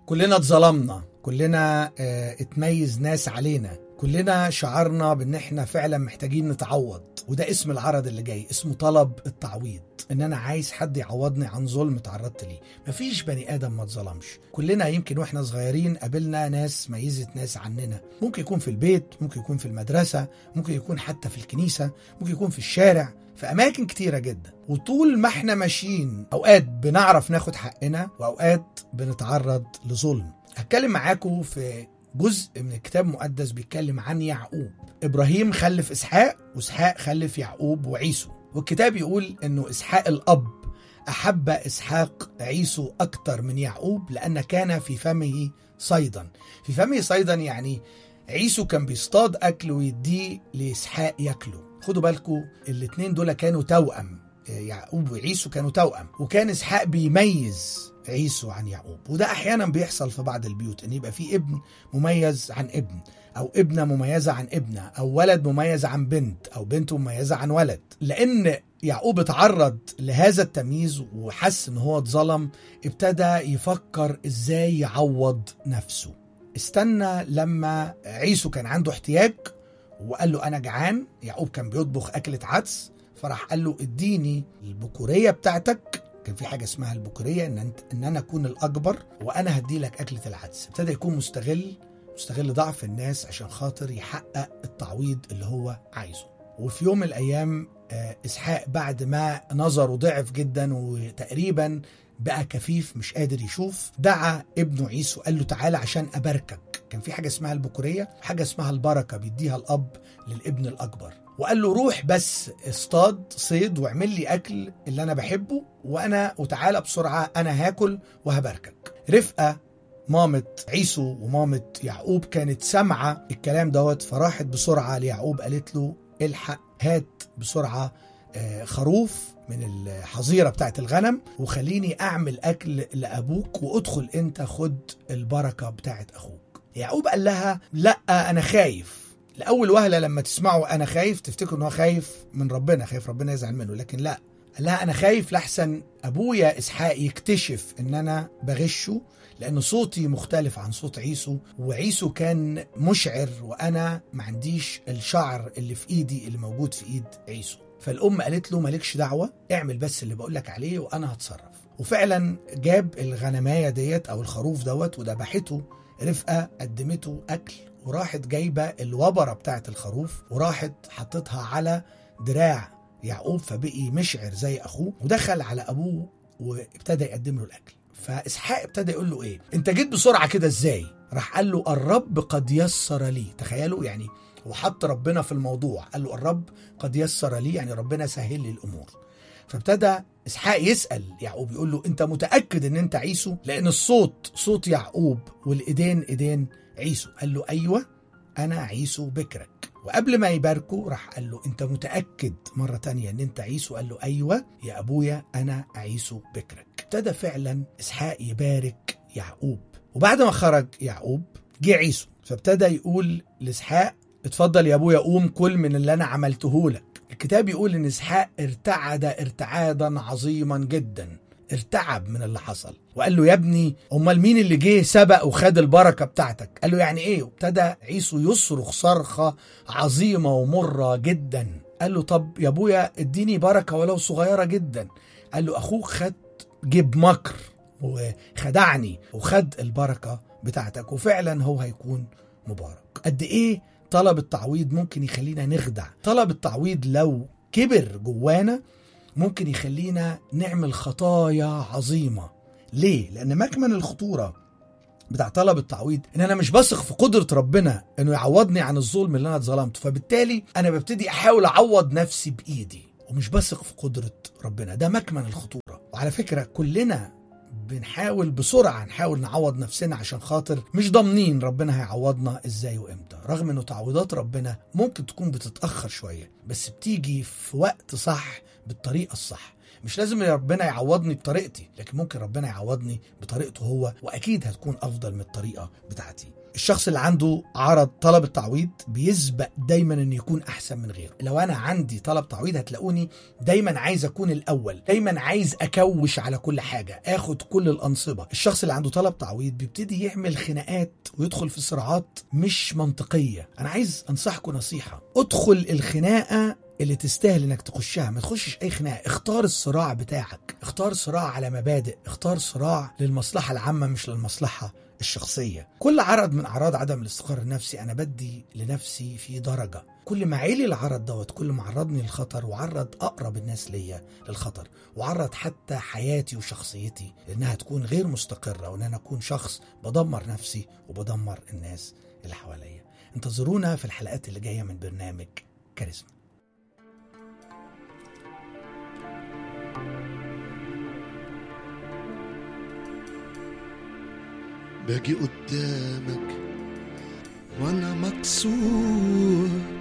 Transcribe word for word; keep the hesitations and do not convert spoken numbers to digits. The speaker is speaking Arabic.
كلنا اتظلمنا، كلنا اه اتميز ناس علينا، كلنا شعرنا بان احنا فعلا محتاجين نتعوض. وده اسم العرض اللي جاي، اسمه طلب التعويض، ان انا عايز حد يعوضني عن ظلم تعرضت ليه. مفيش بني ادم ما اتظلمش. كلنا يمكن واحنا صغيرين قابلنا ناس ميزت ناس عننا، ممكن يكون في البيت، ممكن يكون في المدرسة، ممكن يكون حتى في الكنيسة، ممكن يكون في الشارع، في أماكن كتيرة جدا. وطول ما احنا ماشيين أوقات بنعرف ناخد حقنا، وأوقات بنتعرض لظلم. هتكلم معاكم في جزء من الكتاب المقدس بيتكلم عن يعقوب. إبراهيم خلف إسحاق، وإسحاق خلف يعقوب وعيسو. والكتاب يقول إنه إسحاق الأب أحب إسحاق عيسو أكتر من يعقوب، لأن كان في فمه صيدا. في فمه صيدا يعني عيسو كان بيصطاد أكل ويديه لإسحاق يأكله. خدوا بالكم الاتنين دول كانوا توأم، يعقوب وعيسو كانوا توأم، وكان إسحاق بيميز عيسو عن يعقوب. وده أحيانا بيحصل في بعض البيوت، إن يبقى في ابن مميز عن ابن، أو ابنة مميزة عن ابنة، أو ولد مميز عن بنت، أو بنت مميزة عن ولد. لأن يعقوب اتعرض لهذا التمييز وحس إن هو اتظلم، ابتدى يفكر إزاي يعوض نفسه. استنى لما عيسو كان عنده احتياج وقال له أنا جعان. يعقوب كان بيطبخ أكلة عدس، فراح قال له اديني البكورية بتاعتك. كان في حاجة اسمها البكورية، إن, أنت إن أنا أكون الأكبر وأنا هدي لك أكلة العدس. ابتدى يكون مستغل مستغل ضعف الناس عشان خاطر يحقق التعويض اللي هو عايزه. وفي يوم من الأيام إسحاق بعد ما نظره ضعف جدا وتقريبا بقى كفيف مش قادر يشوف، دعا ابنه عيسو قال له تعالى عشان أباركك. كان في حاجة اسمها البكورية، حاجة اسمها البركة بيديها الأب للابن الأكبر. وقال له روح بس اصطاد صيد واعمل لي أكل اللي أنا بحبه، وأنا وتعالى بسرعة أنا هاكل وهباركك. رفقة مامة عيسو ومامة يعقوب كانت سامعة الكلام دوت، فراحت بسرعة ليعقوب قالت له الحق هات بسرعة خروف من الحظيرة بتاعت الغنم وخليني أعمل أكل لأبوك، وأدخل أنت خد البركة بتاعت أخوك. يعقوب قال لها لا أنا خايف. لأول وهلة لما تسمعوا أنا خايف تفتكروا أنه خايف من ربنا، خايف ربنا يزعل منه، لكن لا، قال لها أنا خايف لحسن أبويا إسحاق يكتشف أن أنا بغشه، لأن صوتي مختلف عن صوت عيسو، وعيسو كان مشعر وأنا ما عنديش الشعر اللي في إيدي اللي موجود في إيد عيسو. فالأم قالت له مالكش دعوة، اعمل بس اللي بقولك عليه وأنا هتصرف. وفعلا جاب الغنماية ديت أو الخروف دوت وذبحته. رفقة قدمته أكل، وراحت جايبة الوبرة بتاعت الخروف وراحت حطتها على دراع يعقوب، فبقي مشعر زي أخوه، ودخل على أبوه وابتدى يقدم له الأكل. فإسحاق ابتدى يقول له إيه أنت جيت بسرعة كده إزاي؟ راح قال له الرب قد يسر لي. تخيلوا يعني وحط ربنا في الموضوع، قال له الرب قد يسر لي، يعني ربنا سهل لي الأمور. فابتدى إسحاق يسأل يعقوب يقول له أنت متأكد أن أنت عيسو؟ لأن الصوت صوت يعقوب والإيدين إيدين عيسو. قال له أيوة أنا عيسو بكرك. وقبل ما يباركه راح قال له أنت متأكد مرة تانية أن أنت عيسو؟ قال له أيوة يا أبويا أنا عيسو بكرك. ابتدى فعلا إسحاق يبارك يعقوب. وبعد ما خرج يعقوب جه عيسو، فابتدى يقول لإسحاق اتفضل يا أبويا قوم كل من اللي أنا عملته لك. الكتاب يقول إن إسحاق ارتعد ارتعادا عظيما جدا، ارتعب من اللي حصل، وقال له يا ابني امال مين اللي جه سبق وخد البركه بتاعتك؟ قال له يعني ايه؟ وابتدى عيسو يصرخ صرخه عظيمه ومره جدا. قال له طب يا ابويا اديني بركه ولو صغيره جدا. قال له اخوك خد جيب مكر وخدعني وخد البركه بتاعتك، وفعلا هو هيكون مبارك. قد ايه طلب التعويض ممكن يخلينا نخدع. طلب التعويض لو كبر جوانا ممكن يخلينا نعمل خطايا عظيمة. ليه؟ لأن مكمن الخطورة بتاع طلب التعويض إن أنا مش بثق في قدرة ربنا إنه يعوضني عن الظلم اللي أنا اتظلمته، فبالتالي أنا ببتدي أحاول أعوض نفسي بإيدي ومش بثق في قدرة ربنا. ده مكمن الخطورة. وعلى فكرة كلنا بنحاول بسرعة نحاول نعوض نفسنا عشان خاطر مش ضامنين ربنا هيعوضنا ازاي وامتى، رغم انه تعويضات ربنا ممكن تكون بتتأخر شوية بس بتيجي في وقت صح بالطريقة الصح. مش لازم ربنا يعوضني بطريقتي، لكن ممكن ربنا يعوضني بطريقته هو، واكيد هتكون افضل من الطريقة بتاعتي. الشخص اللي عنده عرض طلب التعويض بيسبق دايما ان يكون احسن من غيره. لو انا عندي طلب تعويض هتلاقوني دايما عايز اكون الاول، دايما عايز اكوش على كل حاجة، اخد كل الانصبة. الشخص اللي عنده طلب تعويض بيبتدي يعمل خناقات ويدخل في صراعات مش منطقية. انا عايز انصحكم نصيحة، ادخل الخناقة اللي تستاهل انك تخشها، ما تخشش اي خناقه. اختار الصراع بتاعك، اختار صراع على مبادئ، اختار صراع للمصلحه العامه مش للمصلحه الشخصيه. كل عرض من اعراض عدم الاستقرار النفسي انا بدي لنفسي في درجه. كل ما عيلي العرض دوت كل ما عرضني للخطر، وعرض اقرب الناس ليا للخطر، وعرض حتى حياتي وشخصيتي لانها تكون غير مستقره، وان انا اكون شخص بدمر نفسي وبدمر الناس اللي حواليا. انتظرونا في الحلقات اللي جايه من برنامج كاريزما. باجي قدامك وانا مكسور،